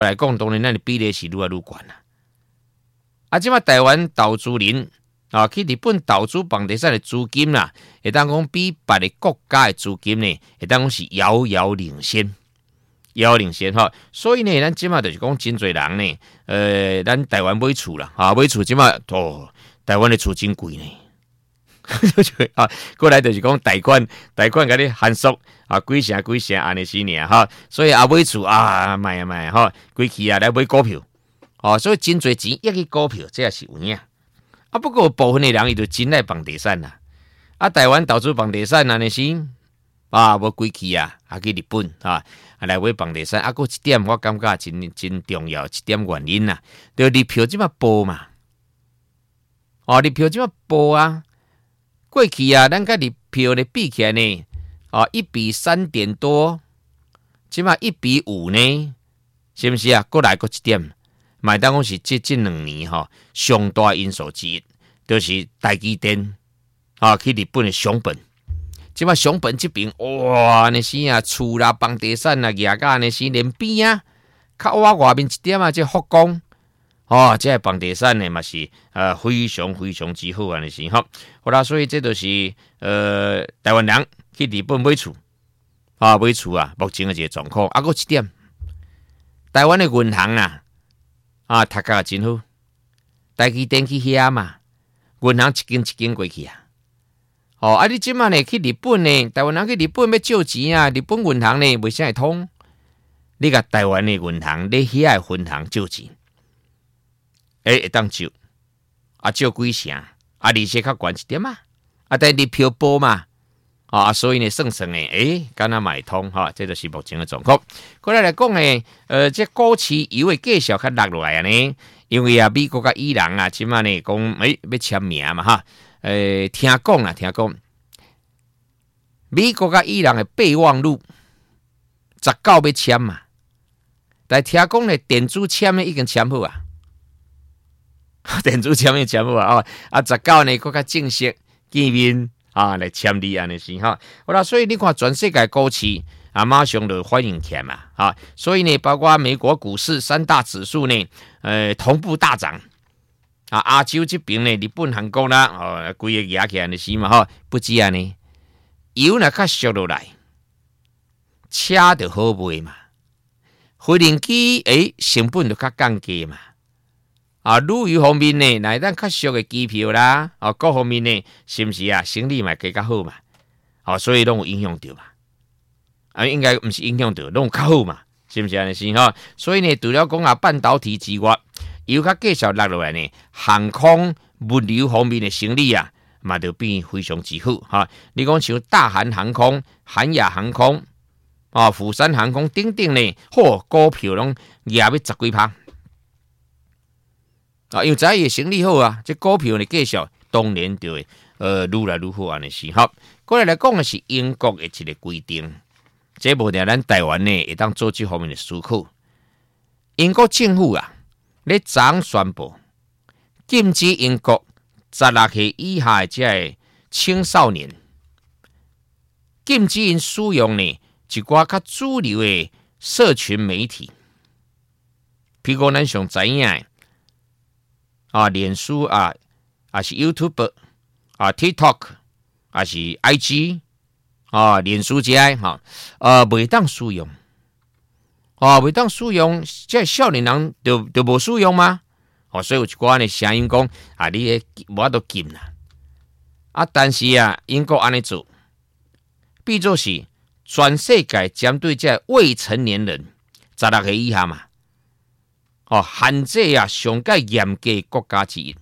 来讲，当然咱的比例是愈来愈悬啦。啊，即马台湾投资人啊，去日本投资房地产的资金啦，会当讲比别的国家的资金呢，会当讲是遥遥领先。遥遥领先哈，所以呢，咱即马就是讲真侪人呢，咱台湾买厝啦，买厝即马台湾的厝真贵呢。啊，过来就是讲贷款甲你限缩啊，几成安尼是呢哈，所以买厝买哈，规气来买股票，所以真侪钱益去股票，这也是有影。不过部分的人伊就真爱房地产啦，台湾投资房地产安尼是无几气去日本来买房地产，还一点我感觉真重要一点原因啦，就日票即马报嘛，日票即马报啊。过去咱甲日票咧比起来呢，1比3点多，即马1比5呢，是不是啊？过来一点，买当讲是这2年上大因素之一，就是台积电去日本的熊本，即马熊本这边哇，那是厝啦、房地产啦、业价那是连边较外面一点这福冈。这房地产呢嘛是非常之好安尼是好啦，所以这就是台湾人去日本买厝目前的一个状况。还有一点，台湾的银行读价真好，台积电去遐嘛，银行一间过去你即马呢去日本呢，台湾人去日本要借钱日本银行呢为啥会通？你甲台湾的银行，你遐的分行借钱。会当借借几成利息较悬一点但日票报嘛所以呢算敢若买通这就是目前的状况。过来讲呢这股市又会继续较落落来呢，因为美国甲伊朗即马呢讲要签名嘛听讲美国甲伊朗的备忘录19要签嘛，但听讲呢电子签的已经签好电子签的签好19呢更较正式见面来签字安尼是好啦，所以你看全世界股市马上就反应起来嘛所以呢包括美国股市3大指数呢同步大涨亚洲这边呢日本韩国啦规个压起来安尼是嘛不止安尼，油若较俗落来，车就好卖嘛，飞行机成本就较降低嘛旅游方面呢，来咱较俗的机票啦，各方面呢，是不是生意嘛更较好嘛？所以拢有影响到嘛？应该不是影响到，拢有较好嘛？是不是安尼是所以呢，除了讲半导体之外，又较继续落落来呢，航空物流方面的生意嘛就变非常之好你讲像大韩航空、韩亚航空釜山航空等等呢，股票拢也要10几%。因为在伊生意好这股票呢继续当然就会愈来愈好安尼是好。过来讲的是英国的一个规定，这无定咱台湾呢会当做这方面的思考。英国政府咧昨宣布禁止英国16岁以下的这青少年，禁止因使用呢一寡较主流的社群媒体，譬如咱上知影的。脸书是 YouTube TikTok 是 IG 脸书之类袂当使用袂当使用，这少年人就无使用吗？所以有一寡的声音讲你无法度禁啦但是英国安尼做，比作是全世界针对这未成年人16岁以下嘛。限制上较严格的国家之一。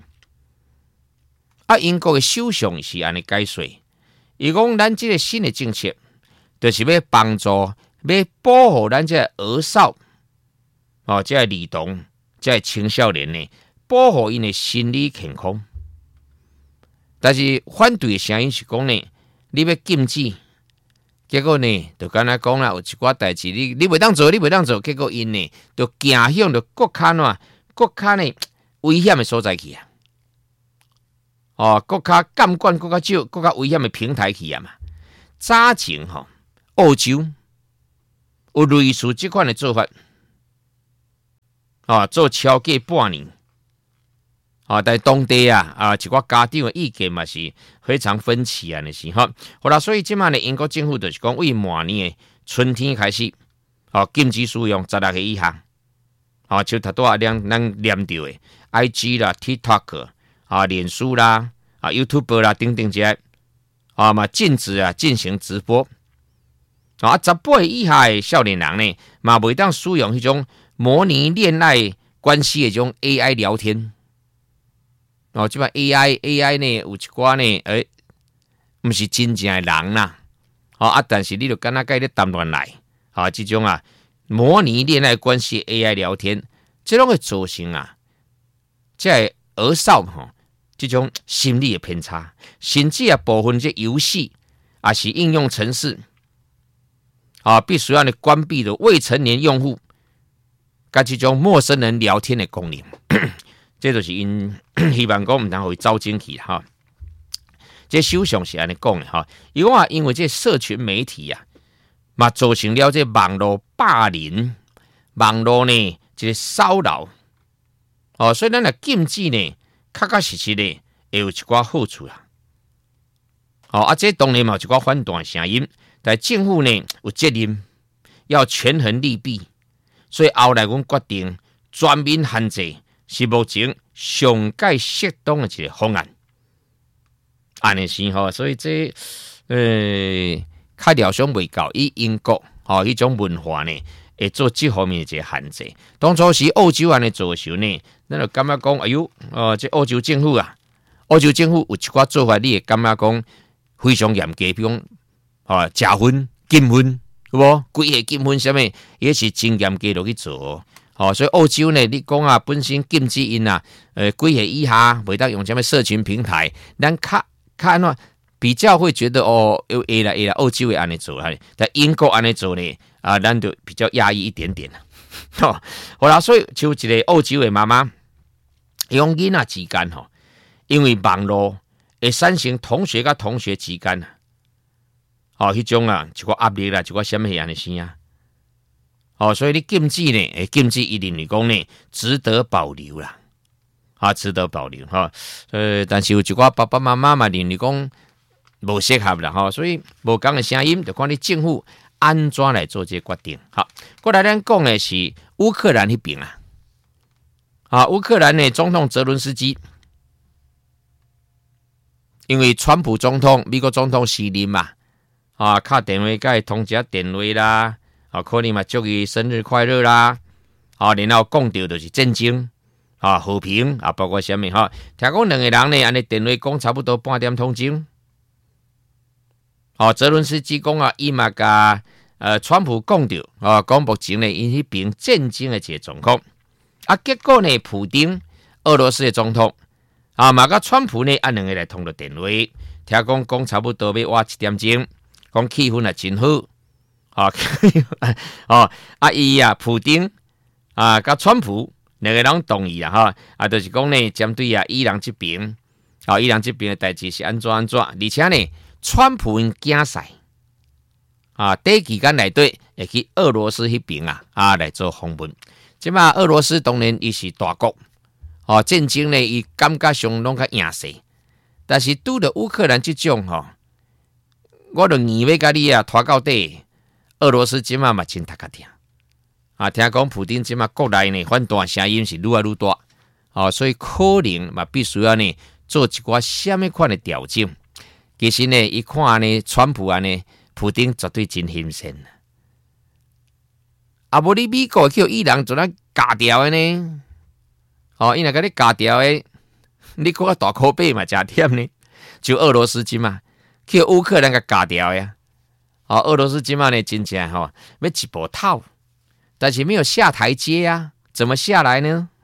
英国的首相是安尼解说，伊讲咱这个新的政策，就是要帮助、要保护咱这儿少，这儿童、这青少年呢，保护因的心理健康。但是反对的声音是讲呢，你要禁止。结果呢，就敢若讲有一寡代志，你袂当做，结果因呢，就行向着国家呢危险的所在去国家监管国家少，国家危险的平台去嘛。早前澳洲有类似这款的做法， 做超过半年。但当地一寡家长的意见嘛是非常分歧啊，是哈。好啦，所以即马呢，英国政府就是讲，为明年的春天开始，禁止使用16岁以下。就头拄仔咱念到的 IG 啦、TikTok 脸书啦、YouTube 啦等等这些嘛禁止进行直播。18岁以下的少年人呢，嘛袂当使用迄种模拟恋爱关系的种 AI 聊天。即摆 AI 呢有一寡呢，毋是真正的人啦。但是你就敢若甲伊咧谈恋爱，即种模拟恋爱关系 AI 聊天，这种会造成这儿少这种心理的偏差，甚至部分这游戏是应用程式必须要关闭的未成年用户，甲这种陌生人聊天的功能，这就是因希望讲唔通互伊走进去哈。这首相是安尼讲的哈，伊讲因为这社群媒体嘛造成了这网络霸凌、网络呢这个骚扰，所以咱禁止呢，确实呢会有一寡好处啦。这当然嘛有一寡反弹声音，但政府呢有责任要权衡利弊，所以后来阮决定全面限制是目前上界适当的一个方案。安尼是所以这较料想未到，以英国迄种文化呢，会做这方面的一个限制。当初是澳洲安尼做的时候呢，咱就感觉讲，哎呦，这澳洲政府有一寡做法，你会感觉讲非常严格，比如讲食薰、禁薰，有无？规个禁薰什么，也是真严格落去做。所以澳洲呢，你讲本身禁止因几岁以下袂当用什么社群平台，咱较安怎比较会觉得会啦，澳洲会安尼做啦，但英国安尼做呢，咱就比较压抑一点点啦。好啦，所以就一个澳洲的妈妈，伊讲囡仔之间因为网络会产生同学甲同学之间迄种一个压力啦，一个什么安尼生所以你禁止呢，禁止一定来讲呢，值得保留啦，值得保留但是有一寡爸爸妈妈嘛，认为讲无适合啦所以无讲的声音，就看你政府安怎来做这个决定。好，过来咱讲的是乌克兰那边乌克兰的总统泽伦斯基，因为川普总统、美国总统时任嘛，打电话甲伊通一下电话啦，可能嘛祝伊生日快乐啦，然后讲到就是战争和平包括什么听讲两个人呢，安尼电话讲差不多半点钟钟。泽伦斯基讲伊嘛甲川普讲到讲目前呢因迄边战争的一个状况结果呢，普丁俄罗斯的总统嘛甲川普呢两个来通了电话，听讲差不多要活1点钟，讲气氛真好伊普丁甲川普两个人同意啦就是讲呢，针对伊朗这边伊朗这边的代志是安怎，而且呢，川普因竞赛短期间内底会去俄罗斯迄边来做访问。即嘛俄罗斯当然伊是大国战争呢伊感觉上拢较赢势，但是拄着乌克兰这种我就硬要甲你拖到底。俄罗斯即嘛真踢脚听听讲普丁即嘛国内呢反弹声音是愈来愈大所以可能嘛必须要呢做一寡什么款的调整。其实呢，伊看呢川普呢，普丁绝对真心善无你美国叫伊朗做咱假掉的呢伊若甲你假掉的，你搁大口碑嘛真忝呢。就俄罗斯即嘛叫乌克兰甲假掉呀俄罗斯即嘛呢真正要一步套，但是没有下台阶怎么下来呢？